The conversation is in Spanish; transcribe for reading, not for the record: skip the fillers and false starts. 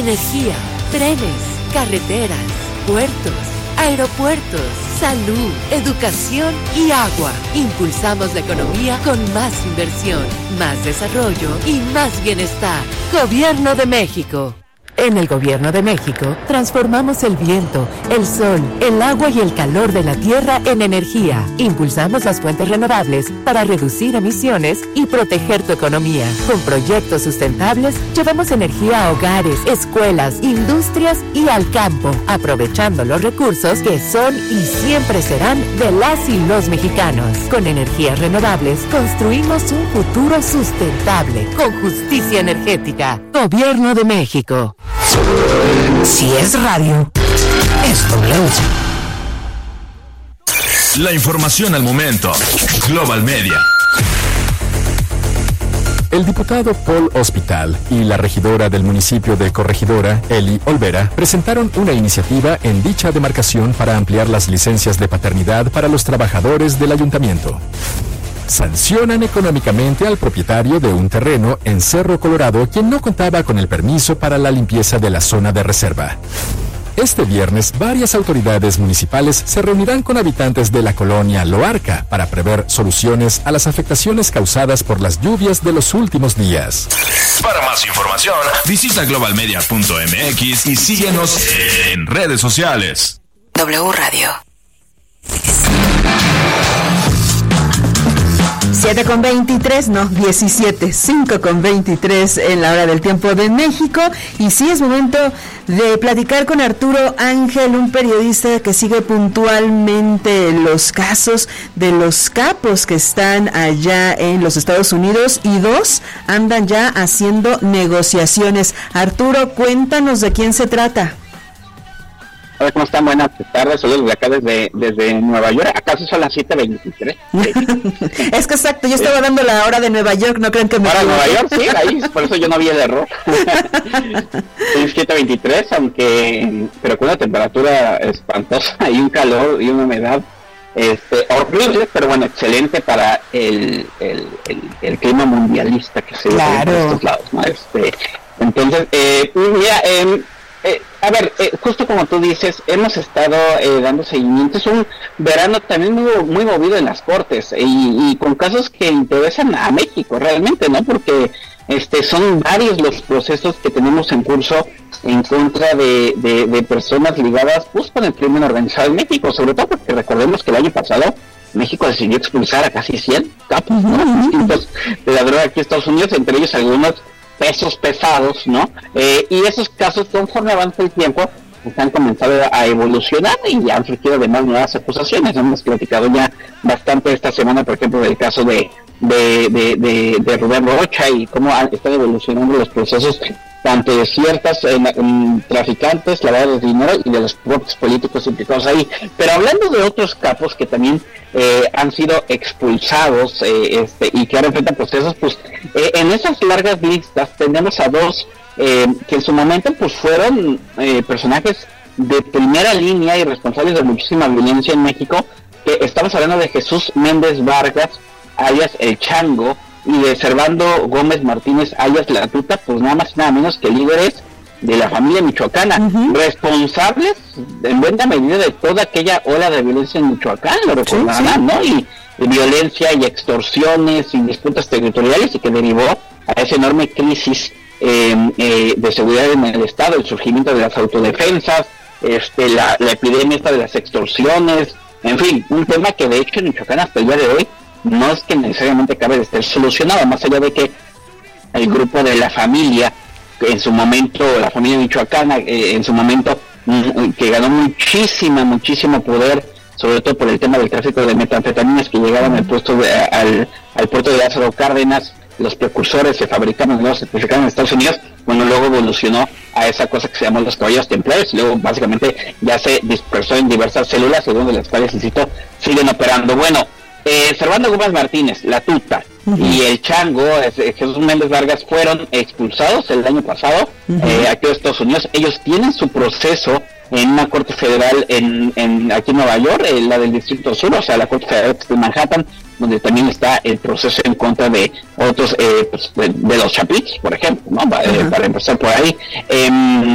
energía, trenes, carreteras, puertos, aeropuertos, salud, educación y agua. Impulsamos la economía con más inversión, más desarrollo y más bienestar. Gobierno de México. En el Gobierno de México, transformamos el viento, el sol, el agua y el calor de la tierra en energía. Impulsamos las fuentes renovables para reducir emisiones y proteger tu economía. Con proyectos sustentables, llevamos energía a hogares, escuelas, industrias y al campo, aprovechando los recursos que son y siempre serán de las y los mexicanos. Con energías renovables, construimos un futuro sustentable, con justicia energética. Gobierno de México. Si es radio, es W. La información al momento. Global Media. El diputado Paul Hospital y la regidora del municipio de Corregidora, Eli Olvera, presentaron una iniciativa en dicha demarcación para ampliar las licencias de paternidad para los trabajadores del ayuntamiento. Sancionan económicamente al propietario de un terreno en Cerro Colorado quien no contaba con el permiso para la limpieza de la zona de reserva. Este viernes, varias autoridades municipales se reunirán con habitantes de la colonia Loarca para prever soluciones a las afectaciones causadas por las lluvias de los últimos días. Para más información, visita globalmedia.mx y síguenos en redes sociales. W Radio. 7:23, no, 17, 5:23 en la hora del tiempo de México. Y sí, es momento de platicar con Arturo Ángel, un periodista que sigue puntualmente los casos de los capos que están allá en los Estados Unidos y dos andan ya haciendo negociaciones. Arturo, cuéntanos de quién se trata. Hola, ¿cómo están? Buenas tardes, saludos de acá desde Nueva York. ¿Acaso son las 7:23? Es que exacto, yo estaba dando la hora de Nueva York, no creen que me... Para Nueva York, sí, ahí, por eso yo no vi el error. Es 7:23, pero con una temperatura espantosa y un calor y una humedad horrible, pero bueno, excelente para el clima mundialista que se ve en estos lados, ¿no? Entonces, mira, a ver, justo como tú dices, hemos estado dando seguimiento. Es un verano también muy movido en las cortes y con casos que interesan a México realmente, ¿no? Porque son varios los procesos que tenemos en curso en contra de personas ligadas pues con el crimen organizado en México, sobre todo porque recordemos que el año pasado México decidió expulsar a casi 100 capos, ¿no? Distintos de la droga aquí en Estados Unidos, entre ellos algunos pesos pesados, ¿no? Y esos casos, conforme avanza el tiempo, han comenzado a evolucionar y han surgido además nuevas acusaciones. Hemos platicado ya bastante esta semana, por ejemplo, del caso de Rubén Rocha y cómo están evolucionando los procesos tanto de ciertas traficantes, lavadores de dinero y de los propios políticos implicados ahí. Pero hablando de otros capos que también han sido expulsados y que ahora enfrentan procesos, pues en esas largas listas tenemos a dos que en su momento pues fueron personajes de primera línea y responsables de muchísima violencia en México, que estamos hablando de Jesús Méndez Vargas, alias El Chango, y de Servando Gómez Martínez, alias La Tuta, pues nada más y nada menos que líderes de la familia michoacana, responsables en buena medida de toda aquella ola de violencia en Michoacán, lo recordarán, ¿no? Y violencia y extorsiones y disputas territoriales, y que derivó a esa enorme crisis de seguridad en el Estado, el surgimiento de las autodefensas, la epidemia esta de las extorsiones, en fin, un tema que de hecho en Michoacán hasta el día de hoy no es que necesariamente acabe de estar solucionado, más allá de que el grupo de la familia, en su momento, la familia michoacana, en su momento, que ganó muchísimo poder, sobre todo por el tema del tráfico de metanfetaminas que llegaban al puerto de Lázaro Cárdenas, los precursores se fabricaban, se certificaban en Estados Unidos, bueno, luego evolucionó a esa cosa que se llamó los caballeros templarios, y luego básicamente ya se dispersó en diversas células, según de las cuales, insisto, siguen operando. Bueno, Servando Gómez Martínez, La Tuta, y El Chango, Jesús Méndez Vargas, fueron expulsados el año pasado aquí en Estados Unidos. Ellos tienen su proceso en una corte federal aquí en Nueva York, la del Distrito Sur, o sea, la corte federal de Manhattan, donde también está el proceso en contra de otros, de los Chapitos, por ejemplo, ¿no? Para empezar por ahí.